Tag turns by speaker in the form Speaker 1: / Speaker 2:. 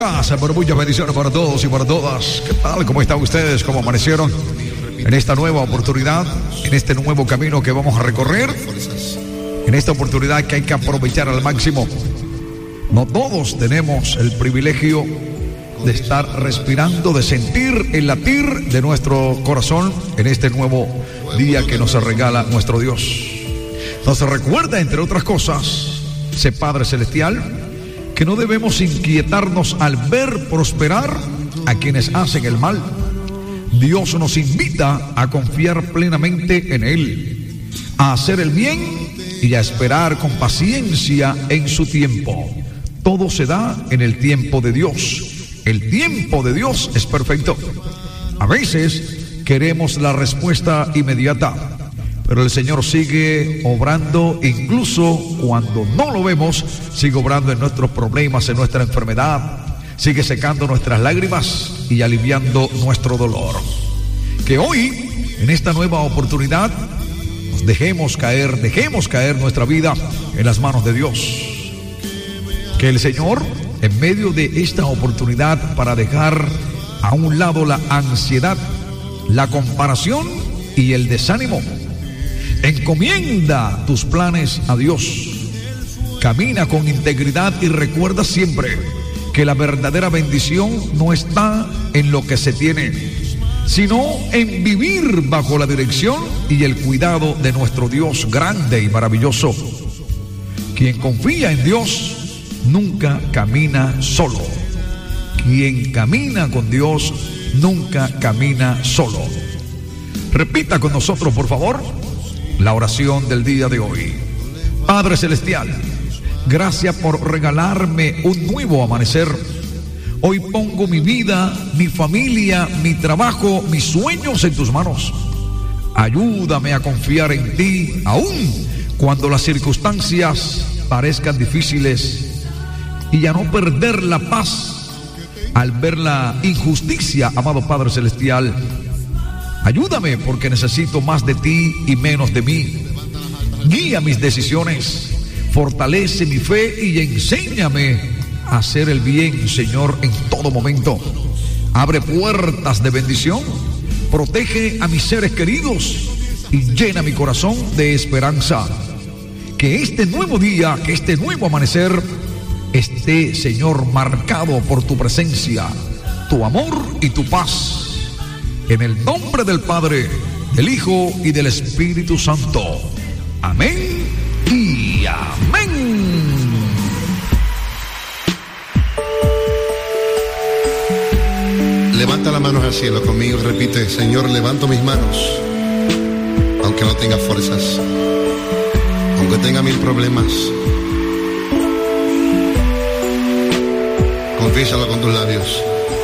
Speaker 1: Por muchas bendiciones para todos y para todas. ¿Qué tal? ¿Cómo están ustedes? ¿Cómo amanecieron en esta nueva oportunidad? En este nuevo camino que vamos a recorrer. En esta oportunidad que hay que aprovechar al máximo. No todos tenemos el privilegio de estar respirando, de sentir el latir de nuestro corazón en este nuevo día que nos regala nuestro Dios. Nos recuerda, entre otras cosas, ese Padre Celestial, que no debemos inquietarnos al ver prosperar a quienes hacen el mal. Dios nos invita a confiar plenamente en Él, a hacer el bien y a esperar con paciencia en su tiempo. Todo se da en el tiempo de Dios. El tiempo de Dios es perfecto. A veces queremos la respuesta inmediata, pero el Señor sigue obrando, incluso cuando no lo vemos, sigue obrando en nuestros problemas, en nuestra enfermedad, sigue secando nuestras lágrimas y aliviando nuestro dolor. Que hoy, en esta nueva oportunidad, nos dejemos caer nuestra vida en las manos de Dios. Que el Señor, en medio de esta oportunidad, para dejar a un lado la ansiedad, la comparación y el desánimo, encomienda tus planes a Dios. Camina con integridad y recuerda siempre que la verdadera bendición no está en lo que se tiene, sino en vivir bajo la dirección y el cuidado de nuestro Dios grande y maravilloso. Quien confía en Dios nunca camina solo. Quien camina con Dios nunca camina solo. Repita con nosotros, por favor, la oración del día de hoy. Padre Celestial, gracias por regalarme un nuevo amanecer. Hoy pongo mi vida, mi familia, mi trabajo, mis sueños en tus manos. Ayúdame a confiar en ti, aun cuando las circunstancias parezcan difíciles, y a no perder la paz al ver la injusticia, amado Padre Celestial. Ayúdame porque necesito más de ti y menos de mí. Guía mis decisiones, fortalece mi fe y enséñame a hacer el bien, Señor, en todo momento. Abre puertas de bendición, protege a mis seres queridos y llena mi corazón de esperanza. Que este nuevo día, que este nuevo amanecer esté, Señor, marcado por tu presencia, tu amor y tu paz. En el nombre del Padre, del Hijo y del Espíritu Santo. Amén y amén.
Speaker 2: Levanta las manos al cielo conmigo y repite: Señor, levanto mis manos, aunque no tenga fuerzas, aunque tenga mil problemas. Confiésalo con tus labios.